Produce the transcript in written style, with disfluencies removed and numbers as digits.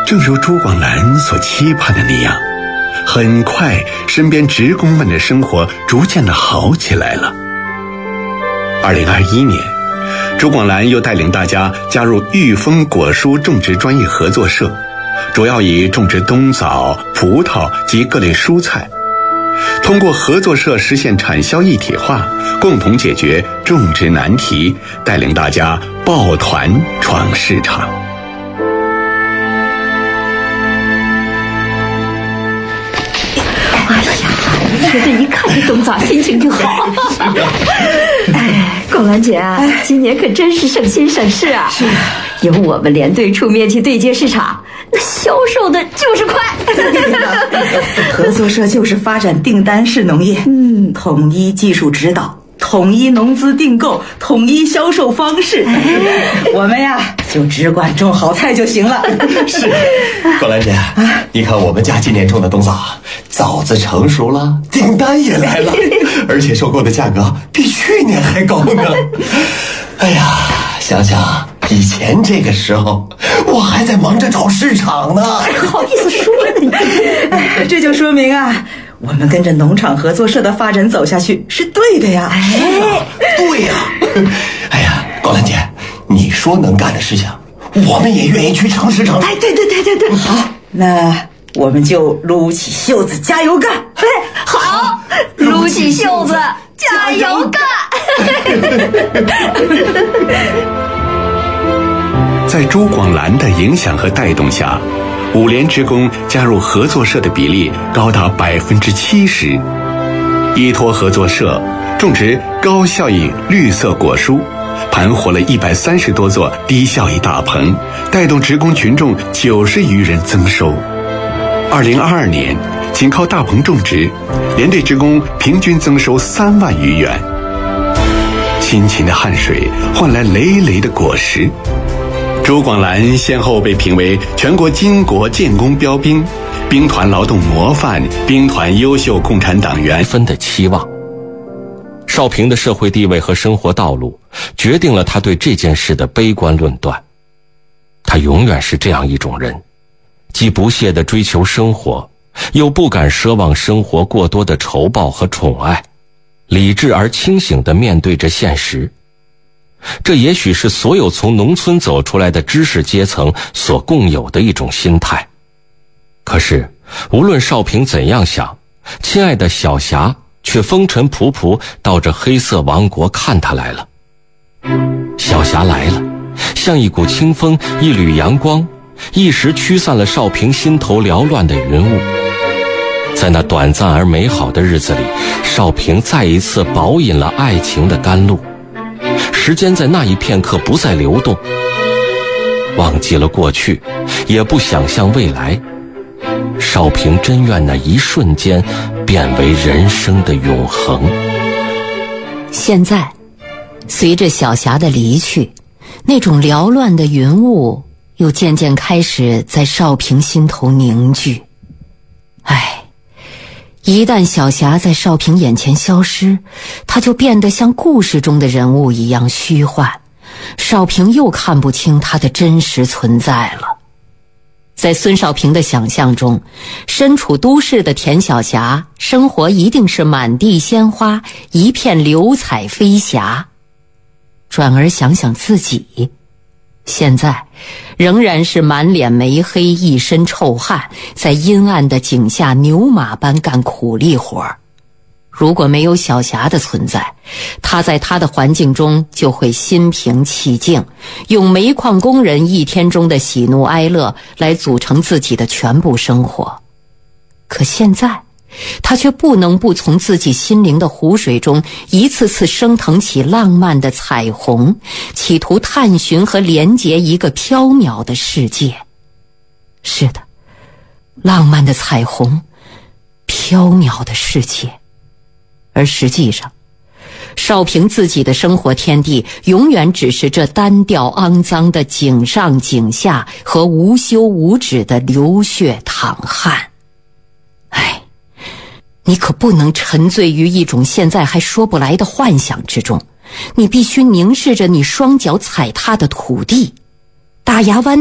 正如朱广澜所期盼的那样，很快身边职工们的生活逐渐的好起来了。2021年，朱广澜又带领大家加入裕丰果蔬种植专业合作社，主要以种植冬枣、葡萄及各类蔬菜，通过合作社实现产销一体化，共同解决种植难题，带领大家抱团闯市场。 哎呀，说这一看这冬枣心情就好。哎，广兰姐，今年可真是省心省事啊！是，有我们连队出面去对接市场，那销售的就是快。 合作社就是发展订单式农业，统一技术指导，统一农资订购，统一销售方式。我们呀，就只管种好菜就行了。 是，广兰姐，你看我们家今年种的冬枣，枣子成熟了，订单也来了，而且收购的价格比去年还高呢。哎呀，想想以前这个时候，我还在忙着找市场呢。 好意思说呢？ 这就说明啊，我们跟着农场合作社的发展走下去是对的呀。 对呀。哎呀，广兰姐，你说能干的事情，我们也愿意去尝试尝试。 哎，对，好，那我们就撸起袖子加油干。 哎，好，撸起袖子加油干。 在朱广澜的影响和带动下，5联职工加入合作社的比例高达70%。依托合作社种植高效益绿色果蔬，盘活了130多座低效益大棚，带动职工群众90余人增收。2022年，仅靠大棚种植，连队职工平均增收3万余元。辛勤的汗水换来累累的果实。朱广澜先后被评为全国巾帼建功标兵、兵团劳动模范、兵团优秀共产党员分的期望。少平的社会地位和生活道路决定了他对这件事的悲观论断。他永远是这样一种人，既不懈地追求生活，又不敢奢望生活过多的酬报和宠爱，理智而清醒地面对着现实。这也许是所有从农村走出来的知识阶层所共有的一种心态。可是无论少平怎样想，亲爱的小霞却风尘仆仆到这黑色王国看他来了。小霞来了，像一股清风，一缕阳光，一时驱散了少平心头缭乱的云雾。在那短暂而美好的日子里，少平再一次饱饮了爱情的甘露。时间在那一片刻不再流动，忘记了过去，也不想象未来。少平真愿那一瞬间变为人生的永恒。 现在随着小霞的离去，那种缭乱的云雾又渐渐开始在少平心头凝聚。一旦小霞在少平眼前消失，他就变得像故事中的人物一样虚幻，少平又看不清他的真实存在了。在孙少平的想象中，身处都市的田小霞生活一定是满地鲜花，一片流彩飞霞。转而想想自己，现在仍然是满脸煤黑，一身臭汗，在阴暗的井下牛马般干苦力活。如果没有小霞的存在，他在他的环境中就会心平气静，用煤矿工人一天中的喜怒哀乐来组成自己的全部生活。可现在他却不能不从自己心灵的湖水中一次次升腾起浪漫的彩虹，企图探寻和连结一个缥缈的世界。是的，浪漫的彩虹，缥缈的世界。而实际上，少平自己的生活天地永远只是这单调肮脏的井上井下和无休无止的流血淌汗。你可不能沉醉于一种现在还说不来的幻想之中，你必须凝视着你双脚踩踏的土地，大牙湾